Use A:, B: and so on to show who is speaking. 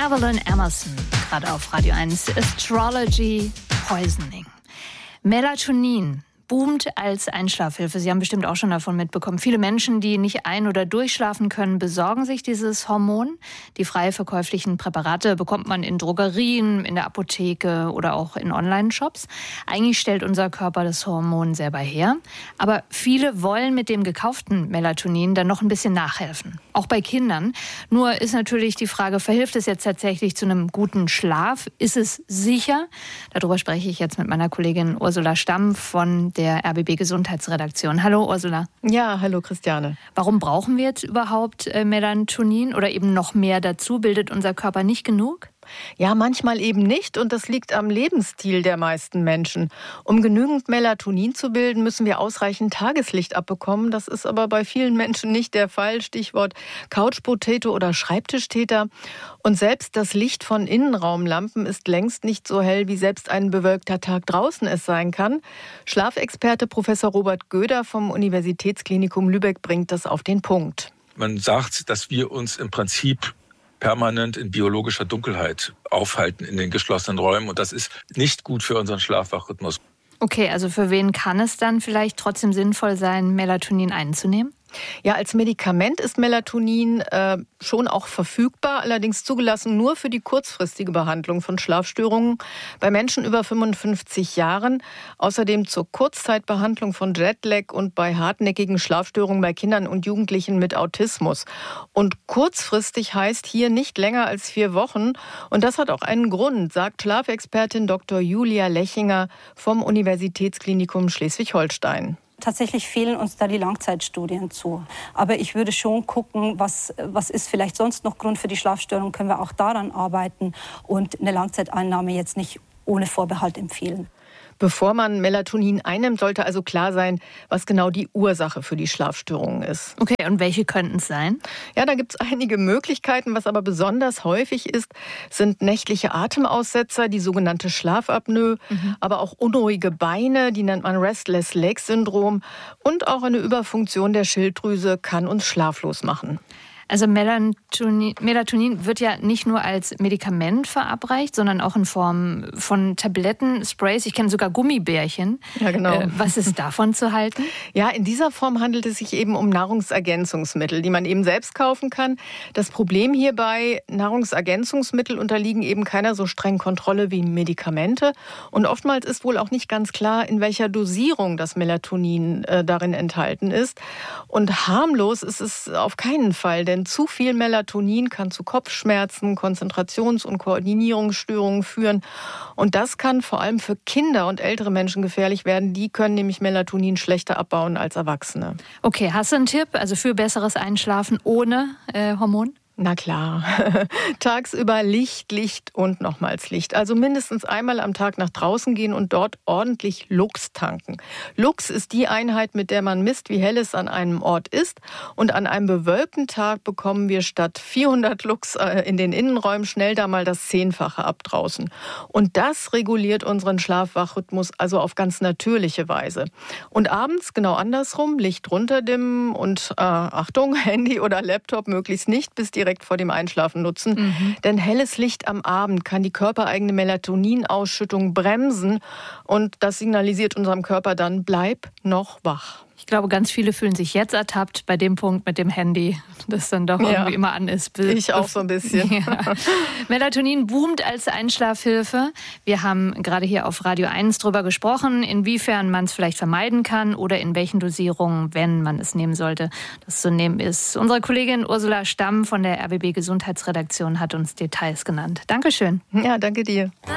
A: Evelyn Emerson, gerade auf Radio 1, Astrology Poisoning. Melatonin boomt als Einschlafhilfe. Sie haben bestimmt auch schon davon mitbekommen. Viele Menschen, die nicht ein- oder durchschlafen können, besorgen sich dieses Hormon. Die frei verkäuflichen Präparate bekommt man in Drogerien, in der Apotheke oder auch in Online-Shops. Eigentlich stellt unser Körper das Hormon selber her. Aber viele wollen mit dem gekauften Melatonin dann noch ein bisschen nachhelfen. Auch bei Kindern. Nur ist natürlich die Frage, verhilft es jetzt tatsächlich zu einem guten Schlaf? Ist es sicher? Darüber spreche ich jetzt mit meiner Kollegin Ursula Stamm von der RBB Gesundheitsredaktion. Hallo Ursula.
B: Ja, hallo Christiane.
A: Warum brauchen wir jetzt überhaupt Melatonin oder eben noch mehr dazu? Bildet unser Körper nicht genug?
B: Ja, manchmal eben nicht und das liegt am Lebensstil der meisten Menschen. Um genügend Melatonin zu bilden, müssen wir ausreichend Tageslicht abbekommen. Das ist aber bei vielen Menschen nicht der Fall. Stichwort Couch Potato oder Schreibtischtäter. Und selbst das Licht von Innenraumlampen ist längst nicht so hell, wie selbst ein bewölkter Tag draußen es sein kann. Schlafexperte Professor Robert Göder vom Universitätsklinikum Lübeck bringt das auf den Punkt.
C: Man sagt, dass wir uns im Prinzip permanent in biologischer Dunkelheit aufhalten in den geschlossenen Räumen. Und das ist nicht gut für unseren Schlaf-Wach-Rhythmus.
A: Okay, also für wen kann es dann vielleicht trotzdem sinnvoll sein, Melatonin einzunehmen?
B: Ja, als Medikament ist Melatonin schon auch verfügbar, allerdings zugelassen nur für die kurzfristige Behandlung von Schlafstörungen bei Menschen über 55 Jahren. Außerdem zur Kurzzeitbehandlung von Jetlag und bei hartnäckigen Schlafstörungen bei Kindern und Jugendlichen mit Autismus. Und kurzfristig heißt hier nicht länger als 4 Wochen. Und das hat auch einen Grund, sagt Schlafexpertin Dr. Julia Lechinger vom Universitätsklinikum Schleswig-Holstein.
D: Tatsächlich fehlen uns da die Langzeitstudien zu. Aber ich würde schon gucken, was ist vielleicht sonst noch Grund für die Schlafstörung, können wir auch daran arbeiten und eine Langzeiteinnahme jetzt nicht ohne Vorbehalt empfehlen.
B: Bevor man Melatonin einnimmt, sollte also klar sein, was genau die Ursache für die Schlafstörungen ist.
A: Okay, und welche könnten es sein?
B: Ja, da gibt es einige Möglichkeiten. Was aber besonders häufig ist, sind nächtliche Atemaussetzer, die sogenannte Schlafapnoe, aber auch unruhige Beine, die nennt man Restless Leg Syndrom. Und auch eine Überfunktion der Schilddrüse kann uns schlaflos machen.
A: Also Melatonin wird ja nicht nur als Medikament verabreicht, sondern auch in Form von Tabletten, Sprays. Ich kenne sogar Gummibärchen.
B: Ja, genau.
A: Was ist davon zu halten?
B: Ja, in dieser Form handelt es sich eben um Nahrungsergänzungsmittel, die man eben selbst kaufen kann. Das Problem hierbei, Nahrungsergänzungsmittel unterliegen eben keiner so strengen Kontrolle wie Medikamente. Und oftmals ist wohl auch nicht ganz klar, in welcher Dosierung das Melatonin darin enthalten ist. Und harmlos ist es auf keinen Fall, denn zu viel Melatonin kann zu Kopfschmerzen, Konzentrations- und Koordinierungsstörungen führen. Und das kann vor allem für Kinder und ältere Menschen gefährlich werden. Die können nämlich Melatonin schlechter abbauen als Erwachsene.
A: Okay, hast du einen Tipp also für besseres Einschlafen ohne Hormon?
B: Na klar. Tagsüber Licht, Licht und nochmals Licht. Also mindestens einmal am Tag nach draußen gehen und dort ordentlich Lux tanken. Lux ist die Einheit, mit der man misst, wie hell es an einem Ort ist. Und an einem bewölkten Tag bekommen wir statt 400 Lux in den Innenräumen schnell da mal das 10-fache ab draußen. Und das reguliert unseren Schlaf-Wach-Rhythmus also auf ganz natürliche Weise. Und abends genau andersrum, Licht runterdimmen und Achtung, Handy oder Laptop möglichst nicht bis direkt vor dem Einschlafen nutzen. Denn helles Licht am Abend kann die körpereigene Melatoninausschüttung bremsen und das signalisiert unserem Körper dann, bleib noch wach.
A: Ich glaube, ganz viele fühlen sich jetzt ertappt bei dem Punkt mit dem Handy, das dann doch irgendwie immer an ist.
B: Ich auch so ein bisschen.
A: Ja. Melatonin boomt als Einschlafhilfe. Wir haben gerade hier auf Radio 1 drüber gesprochen, inwiefern man es vielleicht vermeiden kann oder in welchen Dosierungen, wenn man es nehmen sollte, das zu nehmen ist. Unsere Kollegin Ursula Stamm von der RBB Gesundheitsredaktion hat uns Details genannt. Dankeschön.
B: Ja, danke dir.